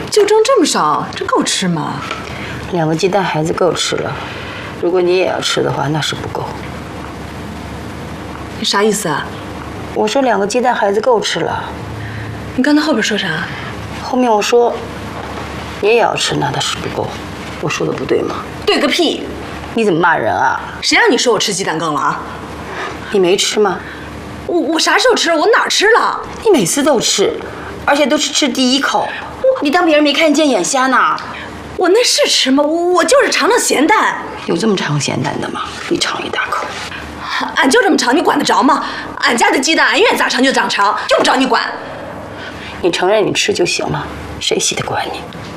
就蒸这么少，这够吃吗 ？2个鸡蛋孩子够吃了，如果你也要吃的话，那是不够。 你啥意思啊？ 我说2个鸡蛋孩子够吃了。 你刚才后边说啥？ 后面我说你也要吃，那是不够。我说的不对吗？ 对个屁！ 你怎么骂人啊？ 谁让你说我吃鸡蛋羹了啊？ 你没吃吗？ 我啥时候吃了？我哪儿吃了？ 你每次都吃，而且都是吃第1口。你当别人没看见眼瞎呢？ 我那是吃吗？我就是尝尝咸淡。 有这么尝咸淡的吗？你尝1大口。 俺就这么尝，你管得着吗？俺家的鸡蛋，俺愿意咋尝就咋尝，用不着你管。 你承认你吃就行了，谁稀得管你？